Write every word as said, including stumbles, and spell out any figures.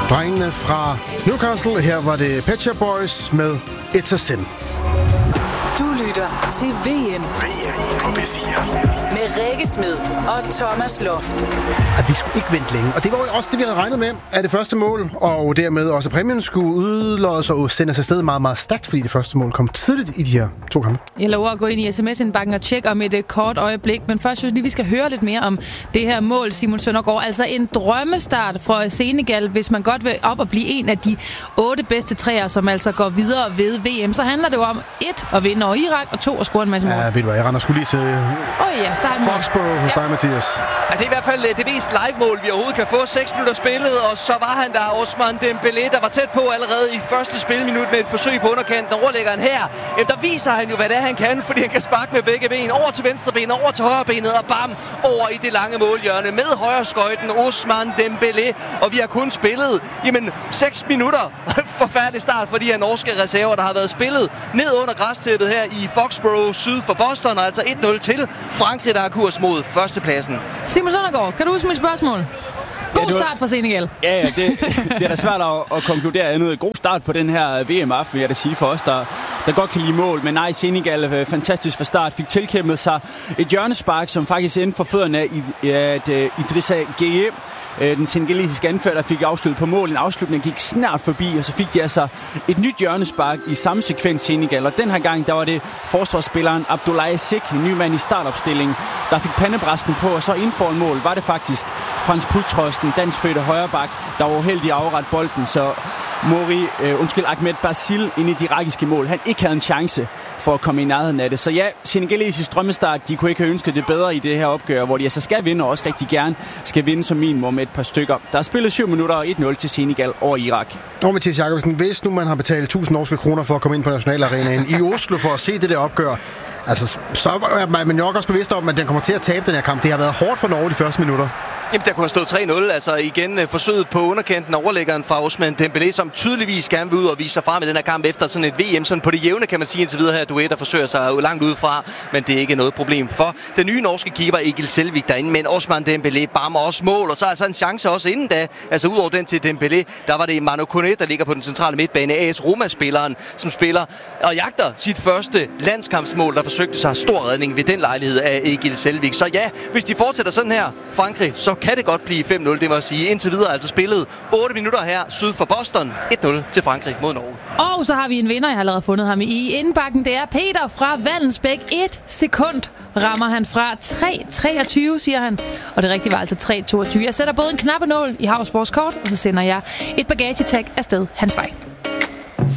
Drengene fra Newcastle. Her var det Pet Shop Boys med It's a Sin. Du lytter til V M. V M på B fire. Med Rikke Smed og Thomas Loft. At vi skulle ikke vente længe. Og det var jo også det, vi havde regnet med af det første mål. Og dermed også præmien skulle udlådes og sendes afsted meget, meget stærkt, fordi det første mål kom tidligt i de her to kampe. Jeg lover at gå ind i sms-indbakken og tjekke om et kort øjeblik. Men først synes jeg lige, vi skal høre lidt mere om det her mål, Simon Søndergaard. Altså en drømmestart for Senegal, hvis man godt vil op og blive en af de otte bedste træer, som altså går videre ved V M. Så handler det jo om et at vinde over Irak, og to at score en masse mål. Ja, ved du hvad, jeg render sgu lige til Åh oh, ja, der er Foxborough hos dig, Mathias. Ja, det er i hvert fald det mest live-mål, vi overhovedet kan få. seks minutter spillet, og så var han der, Ousmane Dembélé, der var tæt på allerede i første spilminut med et forsøg på underkanten. Overlæggeren her, jamen, der viser han jo, hvad det er, han kan, fordi han kan sparke med begge ben. Over til venstre ben, over til højre benet, og bam, over i det lange målhjørne med højre skøjten, Ousmane Dembélé. Og vi har kun spillet, jamen, seks minutter. Forfærdelig start for de her norske reserver, der har været spillet ned under græstæppet her i Foxborough syd for Boston, og altså et nul til Frankrig, der har kurs mod førstepladsen. Simon Søndergaard, kan du huske mit spørgsmål? God ja, var... start for Senegal. Ja, ja det, det er da svært at, at konkludere andet. God start på den her V M-aften, vil jeg da sige for os, der, der godt kan lide mål. Men nej, Senegal fantastisk fra start. Fik tilkæmpet sig et hjørnespark, som faktisk endte for fødderne af Idrissa Gueye. Den senegalesiske anfører, der fik afsluttet på mål. En afslutning gik snart forbi, og så fik de altså et nyt hjørnespark i samme sekvens Senegal. Og den her gang, der var det forsvarsspilleren Abdoulaye Seck, en ny mand i startopstillingen, der fik pandebræsten på, og så inden for en mål var det faktisk Frans Pultrosten, danskfødte højreback, der var uheldig at afrette bolden, så Mori, øh, undskyld, Ahmed Basil inde i de irakiske mål, han ikke havde en chance for at komme i nærheden af det. Så ja, senegalesisk drømmestart, de kunne ikke have ønsket det bedre i det her opgør, hvor de altså skal vinde, og også rigtig gerne skal vinde som minimum et par stykker. Der er spillet syv minutter og et nul til Senegal over Irak. Og Mathias Jacobsen, hvis nu man har betalt tusind norske kroner for at komme ind på nationalarenaen i Oslo for at se det der opgør, altså, så er man jo også bevidst om, at den kommer til at tabe den her kamp. Det har været hårdt for Norge de første minutter. Jamen, der kunne have stået tre nul. Altså igen uh, forsøget på underkanten og overlæggeren fra Ousmane Dembélé, som tydeligvis gerne vil ud og vise sig frem i den her kamp efter sådan et V M. Sådan på det jævne, kan man sige indtil videre her. Duet, der forsøger sig langt udefra, men det er ikke noget problem for den nye norske keeper Egil Selvik derinde. Men Ousmane Dembélé bammer også mål, og så altså en chance også inden da. Altså udover den til Dembélé, der var det Manu Kone, der ligger på den centrale midtbane. A S Roma-spilleren, som spiller og jagter sit første landskampsmål, der forsøgte sig stor redning ved den lejlighed af Egil Selvik. Så ja, hvis de fortsætter sådan her, Frankrig, så kan det godt blive fem nul, det må jeg sige. Indtil videre altså spillet otte minutter her syd for Boston. et nul til Frankrig mod Norge. Og så har vi en vinder, jeg har allerede fundet ham i indbakken. Det er Peter fra Vallensbæk. Et sekund rammer han fra tre treogtyve, siger han. Og det rigtige var altså tre toogtyve. Jeg sætter både en knap og nål i Havsborgs kort, og så sender jeg et bagagetag afsted hans vej.